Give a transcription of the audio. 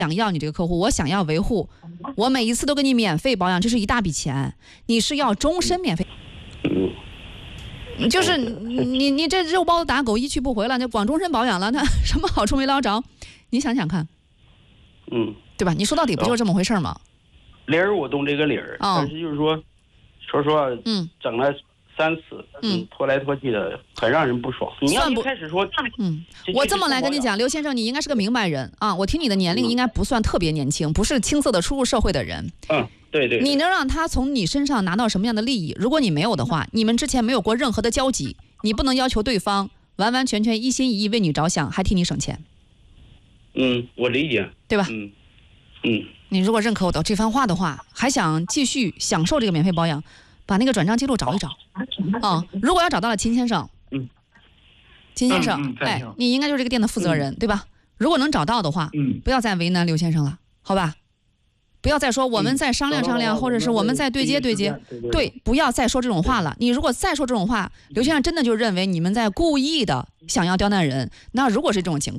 想要你这个客户，我想要维护，我每一次都给你免费保养，这是一大笔钱，你是要终身免费。就是你这肉包子打狗一去不回了，就光终身保养了，那什么好处没捞着？你想想看，对吧？你说到底不就是这么回事吗？ 理儿我懂这个理儿，但是就是说实话，整了3次，拖来拖去的，很让人不爽。你要一开始说， 我这么来跟你讲，刘先生，你应该是个明白人啊。我听你的年龄应该不算特别年轻，不是青涩的初入社会的人。 对。 你能让他从你身上拿到什么样的利益？如果你没有的话，你们之前没有过任何的交集，你不能要求对方完完全全一心一意为你着想，还替你省钱。 我理解， 对吧？你如果认可我的这番话的话，还想继续享受这个免费保养，把那个转账记录找一找如果要找到了秦先生，秦先生，你应该就是这个店的负责人，对吧？如果能找到的话，不要再为难刘先生了，好吧？不要再说我们再商量商量，或者是我们再对接对接，对，不要再说这种话了。你如果再说这种话，刘先生真的就认为你们在故意的想要刁难人。那如果是这种情况，